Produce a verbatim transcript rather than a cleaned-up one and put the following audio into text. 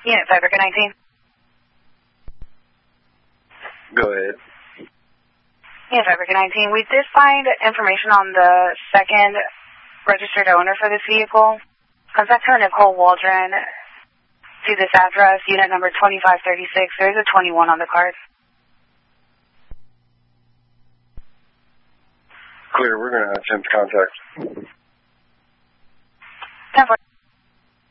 Unit five, record nineteen. Go ahead. Unit five, record nineteen. We did find information on the second registered owner for this vehicle. Contact her, Nicole Waldron, to this address, unit number twenty-five thirty-six. There is a twenty-one on the card. Clear, we're going to attempt contact.